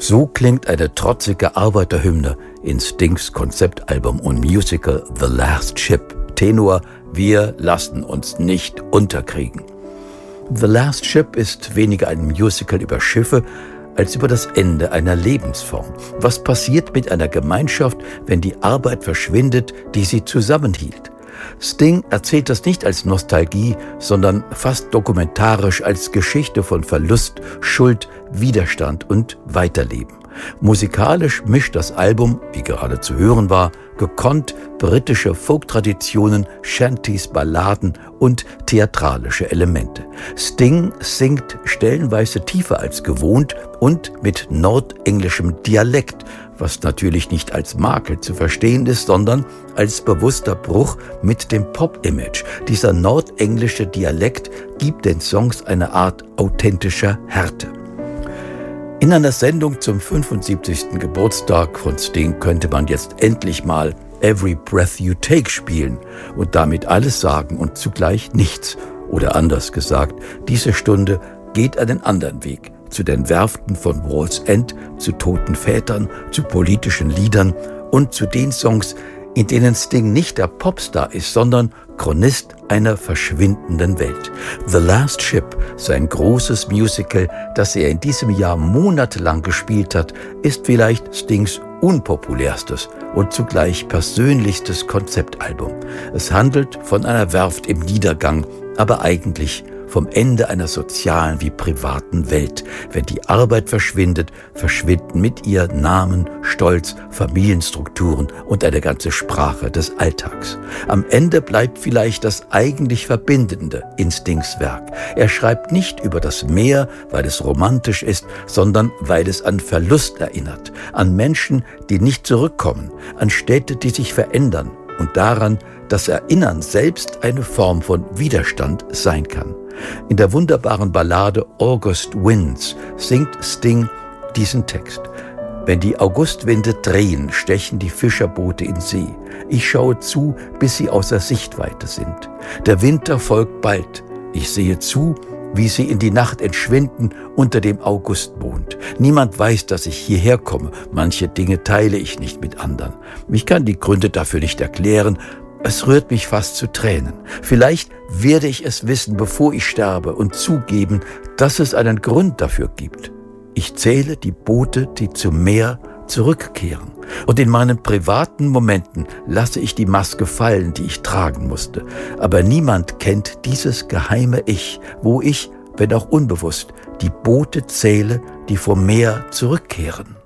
So klingt eine trotzige Arbeiterhymne in Stings Konzeptalbum und Musical The Last Ship. Tenor: Wir lassen uns nicht unterkriegen. The Last Ship ist weniger ein Musical über Schiffe als über das Ende einer Lebensform. Was passiert mit einer Gemeinschaft, wenn die Arbeit verschwindet, die sie zusammenhielt? Sting erzählt das nicht als Nostalgie, sondern fast dokumentarisch als Geschichte von Verlust, Schuld, Widerstand und Weiterleben. Musikalisch mischt das Album, wie gerade zu hören war, gekonnt britische Folk-Traditionen, Shanties, Balladen und theatralische Elemente. Sting singt stellenweise tiefer als gewohnt und mit nordenglischem Dialekt, was natürlich nicht als Makel zu verstehen ist, sondern als bewusster Bruch mit dem Pop-Image. Dieser nordenglische Dialekt gibt den Songs eine Art authentischer Härte. In einer Sendung zum 75. Geburtstag von Sting könnte man jetzt endlich mal Every Breath You Take spielen und damit alles sagen und zugleich nichts. Oder anders gesagt, diese Stunde geht einen anderen Weg. Zu den Werften von Wall's End, zu toten Vätern, zu politischen Liedern und zu den Songs, in denen Sting nicht der Popstar ist, sondern Chronist einer verschwindenden Welt. The Last Ship, sein großes Musical, das er in diesem Jahr monatelang gespielt hat, ist vielleicht Stings unpopulärstes und zugleich persönlichstes Konzeptalbum. Es handelt von einer Werft im Niedergang, aber eigentlich vom Ende einer sozialen wie privaten Welt. Wenn die Arbeit verschwindet, verschwinden mit ihr Namen, Stolz, Familienstrukturen und eine ganze Sprache des Alltags. Am Ende bleibt vielleicht das eigentlich Verbindende in Stings Werk. Er schreibt nicht über das Meer, weil es romantisch ist, sondern weil es an Verlust erinnert, an Menschen, die nicht zurückkommen, an Städte, die sich verändern und daran, dass Erinnern selbst eine Form von Widerstand sein kann. In der wunderbaren Ballade August Winds singt Sting diesen Text. Wenn die Augustwinde drehen, stechen die Fischerboote in See. Ich schaue zu, bis sie außer Sichtweite sind. Der Winter folgt bald. Ich sehe zu, wie sie in die Nacht entschwinden unter dem Augustmond. Niemand weiß, dass ich hierher komme. Manche Dinge teile ich nicht mit anderen. Ich kann die Gründe dafür nicht erklären. Es rührt mich fast zu Tränen. Vielleicht werde ich es wissen, bevor ich sterbe und zugeben, dass es einen Grund dafür gibt. Ich zähle die Boote, die zum Meer zurückkehren. Und in meinen privaten Momenten lasse ich die Maske fallen, die ich tragen musste. Aber niemand kennt dieses geheime Ich, wo ich, wenn auch unbewusst, die Boote zähle, die vom Meer zurückkehren.